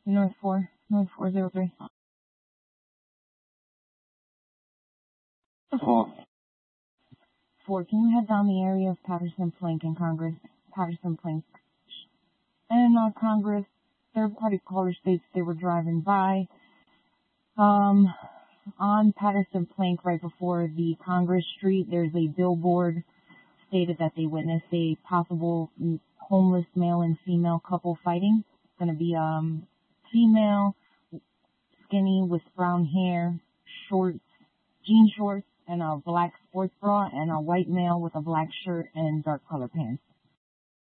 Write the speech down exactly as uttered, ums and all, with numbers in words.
North four, North four zero three. Four. Four, can you head down the area of Patterson Plank and Congress? Patterson Plank. And uh, Congress, third-party caller states they were driving by. Um, on Patterson Plank, right before the Congress Street, there's a billboard stated that they witnessed a possible homeless male and female couple fighting. It's going to be um female, skinny with brown hair, shorts, jean shorts, and a black sports bra, and a white male with a black shirt and dark color pants.